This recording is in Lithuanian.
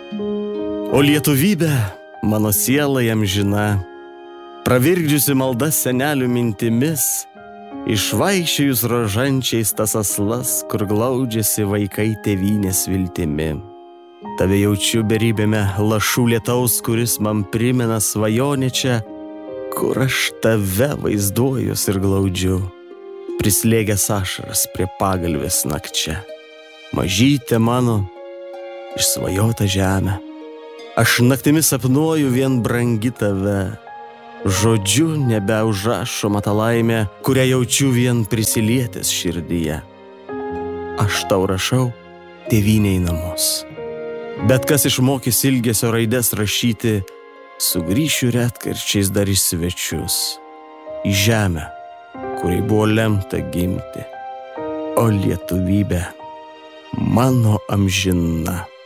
O lietuvybė, mano siela amžina, pravirkdžiusi maldas senelių mintimis, išvaikščiojus rožančiais tas aslas, kur glaudžiasi vaikai tėvynės viltimi. Tave jaučiu beribėme lašų lietaus, kuris man primena svajonę čia, kur aš tave vaizduojus ir glaudžiu, prislėgęs ašaras prie pagalvės nakčia. Mažytė mano, išsvajota žemė, aš naktimis sapnuoju vien brangi tave, žodžiu nebeužrašoma ta laimė, kurią jaučiu vien prisilietęs širdyje. Aš tau rašau tėvynei namus, bet kas išmokys ilgesio raides rašyti, sugrįšiu retkarčiais dar į svečius, į žemę, kuriai buvo lemta gimti, o lietuvybė mano amžina.